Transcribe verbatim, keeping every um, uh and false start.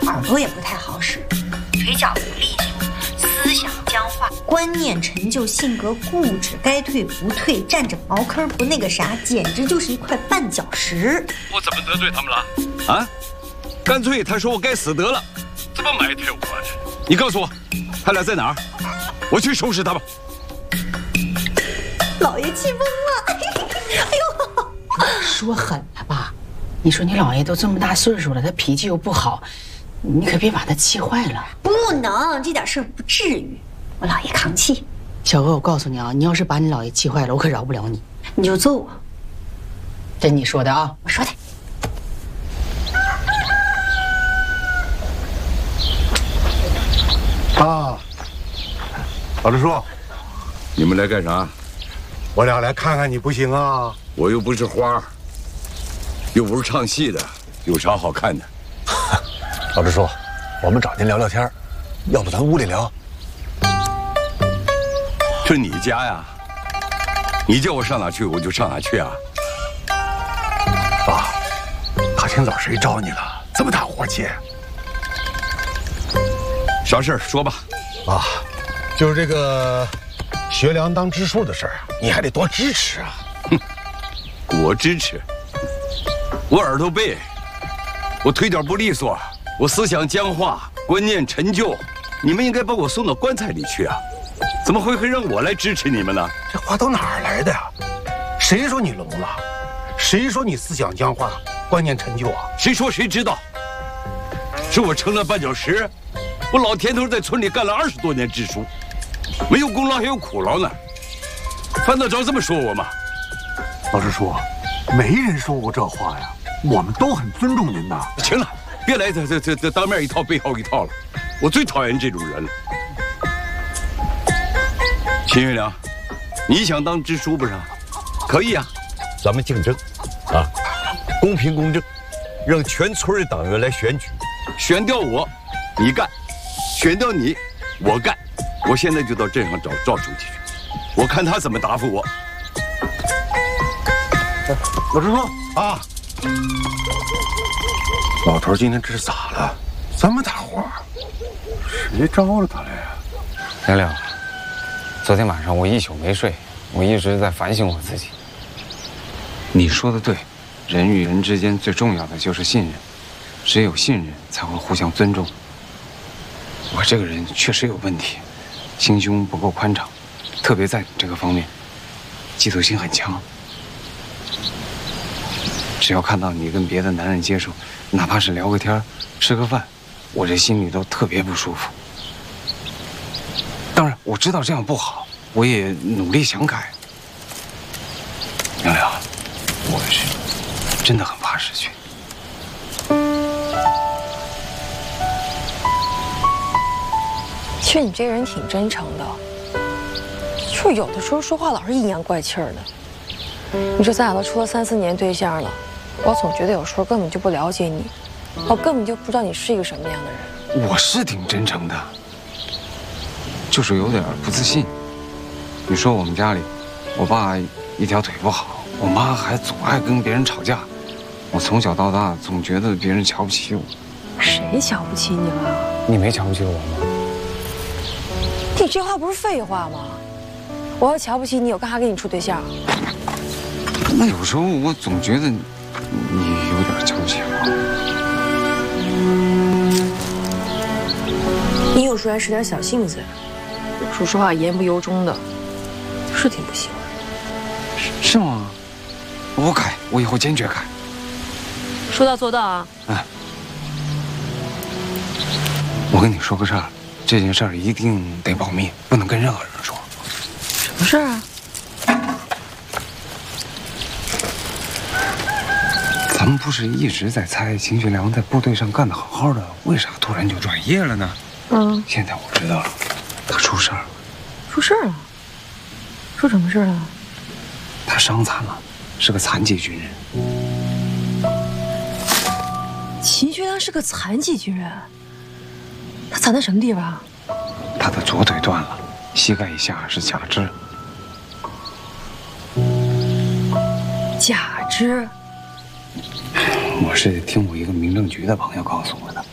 耳朵也不太好使，腿脚不利索，思想僵化，观念陈旧，性格固执，该退不退，占着茅坑不那个啥，简直就是一块绊脚石。 我怎么得罪他们了？啊？干脆他说我该死得了，怎么埋汰我呢？你告诉我，他俩在哪儿？我去收拾他们。 老爷气疯了！哎呦， 说狠了吧？你说你老爷都这么大岁数了，他脾气又不好，你可别把他气坏了。 不能，这点事儿不至于，我老爷扛气。 小娥，我告诉你啊，你要是把你老爷气坏了，我可饶不了你。 你就揍我。 这你说的啊？ 我说的。 啊，老支书， 你们来干啥？ 我俩来看看你不行啊！ 我又不是花，又不是唱戏的，有啥好看的？ 老支书，我们找您聊聊天，要不咱屋里聊？ 这你家呀？你叫我上哪去我就上哪去啊！ 爸，大清早谁招你了？这么大火气？ 啥事儿说吧。 啊，就是这个学良当支书的事儿啊，你还得多支持啊。 哼，我支持。我耳朵背，我腿脚不利索，我思想僵化，观念陈旧，你们应该把我送到棺材里去啊！怎么会会让我来支持你们呢？ 这话都哪儿来的呀？谁说你聋了？谁说你思想僵化，观念陈旧啊？ 谁说谁知道？是我成了绊脚石。我老田头在村里干了二十多年支书，没有功劳还有苦劳呢，犯得着这么说我吗？ 老支书，没人说过这话呀，我们都很尊重您的。 行了，别来这这这这当面一套背后一套了，我最讨厌这种人了。秦月良，你想当支书不是？可以啊， 咱们竞争，啊，公平公正，让全村的党员来选举， 选掉我，你干。选掉你，我干！我现在就到镇上找赵书记去，我看他怎么答复我。 老支书啊，老头今天这是咋了？这么大火？ 谁招了他来呀？ 亮亮，昨天晚上我一宿没睡，我一直在反省我自己。你说的对，人与人之间最重要的就是信任，只有信任才会互相尊重。我这个人确实有问题，心胸不够宽敞，特别在这个方面，嫉妒心很强。只要看到你跟别的男人接触，哪怕是聊个天、吃个饭，我这心里都特别不舒服。当然，我知道这样不好，我也努力想改。亮亮，我是真的很怕失去。 其实你这个人挺真诚的，就有的时候说话老是阴阳怪气儿的。你说咱俩都处了三四年对象了，我总觉得有时候根本就不了解你，我根本就不知道你是一个什么样的人。 我是挺真诚的，就是有点不自信。你说我们家里，我爸一条腿不好，我妈还总爱跟别人吵架，我从小到大总觉得别人瞧不起我。 谁瞧不起你了？ 你没瞧不起我吗？ 你这话不是废话吗？我要瞧不起你，我干啥跟你处对象？ 那有时候我总觉得你有点瞧不起我。 你有时候还使点小性子，说实话言不由衷的，是挺不行的。 是是吗？我改，我以后坚决改。 说到做到啊！ 嗯。我跟你说个事儿。这件事儿一定得保密，不能跟任何人说。 什么事儿啊？ 咱们不是一直在猜秦学良在部队上干得好好的，为啥突然就转业了呢？嗯，现在我知道了，他出事儿了。 出事儿了？出什么事儿了？ 他伤残了，是个残疾军人。 秦学良是个残疾军人。他残在什么地方？ 他的左腿断了，膝盖以下是假肢。 假肢？ 我是听我一个民政局的朋友告诉我的。